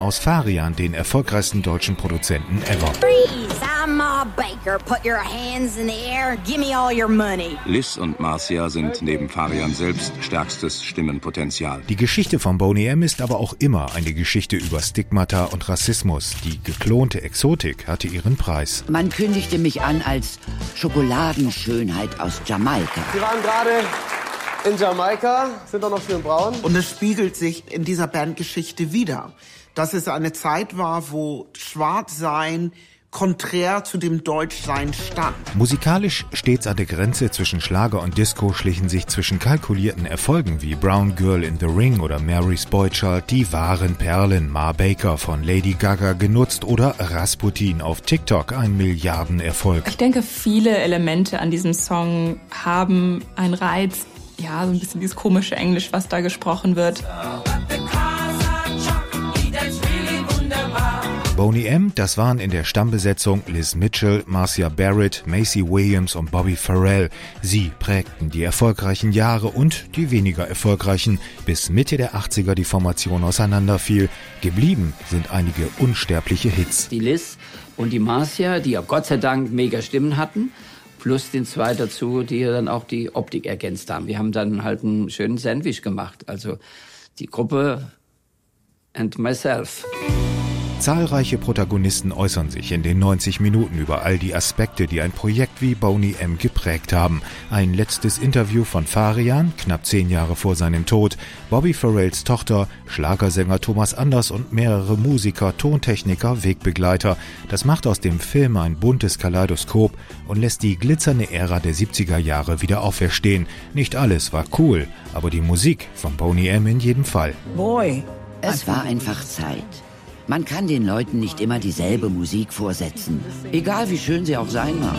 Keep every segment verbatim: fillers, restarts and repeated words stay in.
aus Farian, den erfolgreichsten deutschen Produzenten ever. Freeze! I'm Ma Baker. Put your hands in the air and give me all your money. Liz und Marcia sind neben Farian selbst stärkstes Stimmenpotenzial. Die Geschichte von Boney M. ist aber auch immer eine Geschichte über Stigmata und Rassismus. Die geklonte Exotik hatte ihren Preis. Man kündigte mich an als Schokoladenschönheit aus Jamaika. Sie waren gerade in Jamaika, sind doch noch schön braun. Und es spiegelt sich in dieser Bandgeschichte wider, dass es eine Zeit war, wo Schwarzsein konträr zu dem Deutschsein stand. Musikalisch stets an der Grenze zwischen Schlager und Disco schlichen sich zwischen kalkulierten Erfolgen wie Brown Girl in the Ring oder Mary's Boy Child die wahren Perlen. Ma Baker von Lady Gaga genutzt oder Rasputin auf TikTok, ein Milliardenerfolg. Ich denke, viele Elemente an diesem Song haben einen Reiz. Ja, so ein bisschen dieses komische Englisch, was da gesprochen wird. Boney M., das waren in der Stammbesetzung Liz Mitchell, Marcia Barrett, Macy Williams und Bobby Farrell. Sie prägten die erfolgreichen Jahre und die weniger erfolgreichen, bis Mitte der achtziger die Formation auseinanderfiel. Geblieben sind einige unsterbliche Hits. Die Liz und die Marcia, die ja Gott sei Dank mega Stimmen hatten, plus den zwei dazu, die dann auch die Optik ergänzt haben. Wir haben dann halt einen schönen Sandwich gemacht, also die Gruppe and myself. Zahlreiche Protagonisten äußern sich in den neunzig Minuten über all die Aspekte, die ein Projekt wie Boney M. geprägt haben. Ein letztes Interview von Farian, knapp zehn Jahre vor seinem Tod, Bobby Farrells Tochter, Schlagersänger Thomas Anders und mehrere Musiker, Tontechniker, Wegbegleiter. Das macht aus dem Film ein buntes Kaleidoskop und lässt die glitzernde Ära der siebziger Jahre wieder auferstehen. Nicht alles war cool, aber die Musik von Boney M. in jedem Fall. Boy, es war einfach Zeit. Man kann den Leuten nicht immer dieselbe Musik vorsetzen, egal wie schön sie auch sein mag.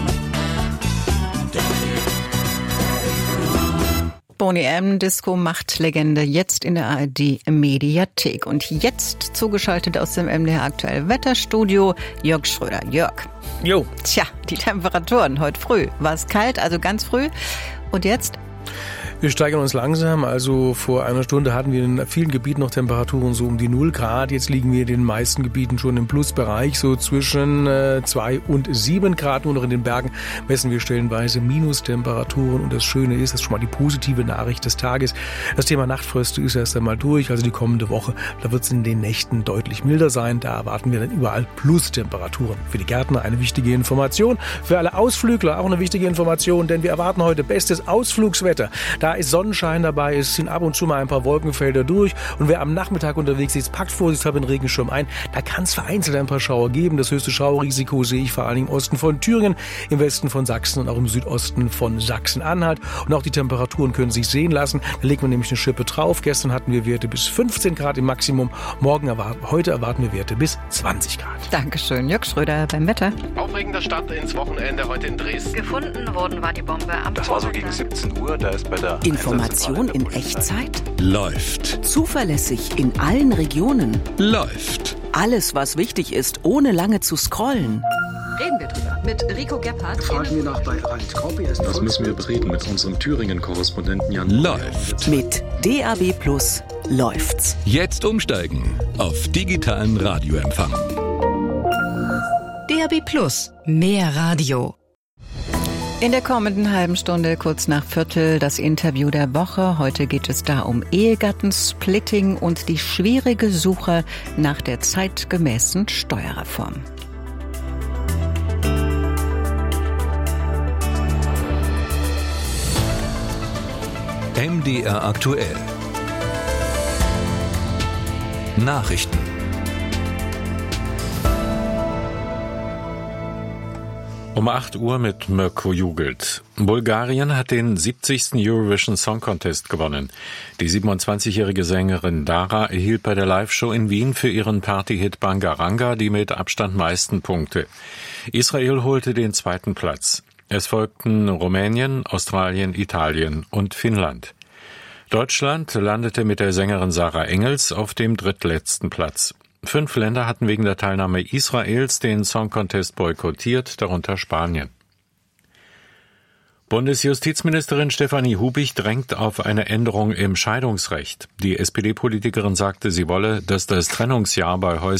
Boney M. Disco macht Legende jetzt in der A R D-Mediathek. Und jetzt zugeschaltet aus dem M D R Aktuell Wetterstudio Jörg Schröder. Jörg. Jo. Tja, die Temperaturen heute früh. War es kalt, also ganz früh. Und jetzt? Wir steigern uns langsam, also vor einer Stunde hatten wir in vielen Gebieten noch Temperaturen so um die null Grad. Jetzt liegen wir in den meisten Gebieten schon im Plusbereich, so zwischen äh, zwei und sieben Grad. Nur noch in den Bergen messen wir stellenweise Minustemperaturen. Und das Schöne ist, das ist schon mal die positive Nachricht des Tages, das Thema Nachtfröste ist erst einmal durch. Also die kommende Woche, da wird es in den Nächten deutlich milder sein. Da erwarten wir dann überall Plustemperaturen. Für die Gärtner eine wichtige Information, für alle Ausflügler auch eine wichtige Information, denn wir erwarten heute bestes Ausflugswetter. Da ist Sonnenschein dabei, es sind ab und zu mal ein paar Wolkenfelder durch und wer am Nachmittag unterwegs ist, packt vorsichtshalber den Regenschirm ein. Da kann es vereinzelt ein paar Schauer geben. Das höchste Schauerrisiko sehe ich vor allem im Osten von Thüringen, im Westen von Sachsen und auch im Südosten von Sachsen-Anhalt. Und auch die Temperaturen können sich sehen lassen. Da legt man nämlich eine Schippe drauf. Gestern hatten wir Werte bis fünfzehn Grad im Maximum. Morgen erwarten, heute erwarten wir Werte bis zwanzig Grad. Dankeschön, Jörg Schröder beim Wetter. Aufregender Start ins Wochenende heute in Dresden. Gefunden worden war die Bombe am Das war so gegen siebzehn Uhr, da ist bei der Information in Echtzeit? Läuft. Zuverlässig in allen Regionen? Läuft. Alles, was wichtig ist, ohne lange zu scrollen. Reden wir drüber mit Rico Gebhardt. Fragen wir nach bei Rhein Copy. Das müssen wir bereden mit unserem Thüringen-Korrespondenten Jan. Läuft. Mit D A B Plus läuft's. Jetzt umsteigen auf digitalen Radioempfang. D A B Plus. Mehr Radio. In der kommenden halben Stunde, kurz nach Viertel, das Interview der Woche. Heute geht es da um Ehegattensplitting und die schwierige Suche nach der zeitgemäßen Steuerreform. M D R aktuell. Nachrichten. Um acht Uhr mit Mirko Jugelt. Bulgarien hat den siebzigsten Eurovision Song Contest gewonnen. Die siebenundzwanzigjährige Sängerin Dara erhielt bei der Live-Show in Wien für ihren Partyhit Bangaranga die mit Abstand meisten Punkte. Israel holte den zweiten Platz. Es folgten Rumänien, Australien, Italien und Finnland. Deutschland landete mit der Sängerin Sarah Engels auf dem drittletzten Platz. Fünf Länder hatten wegen der Teilnahme Israels den Song Contest boykottiert, darunter Spanien. Bundesjustizministerin Stefanie Hubich drängt auf eine Änderung im Scheidungsrecht. Die S P D-Politikerin sagte, sie wolle, dass das Trennungsjahr bei häuslichen